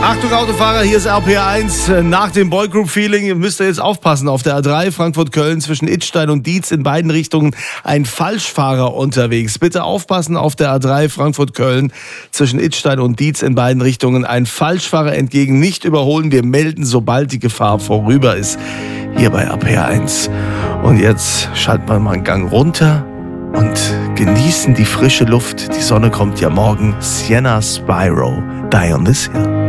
Achtung Autofahrer, hier ist RPR1. Nach dem Boygroup-Feeling müsst ihr jetzt aufpassen. Auf der A3 Frankfurt-Köln zwischen Idstein und Dietz in beiden Richtungen ein Falschfahrer unterwegs. Bitte aufpassen, auf der A3 Frankfurt-Köln zwischen Idstein und Dietz in beiden Richtungen ein Falschfahrer entgegen. Nicht überholen, wir melden, sobald die Gefahr vorüber ist. Hier bei RPR1. Und jetzt schalten wir mal einen Gang runter und genießen die frische Luft. Die Sonne kommt ja morgen. Sienna Spyro, Die on This Hill.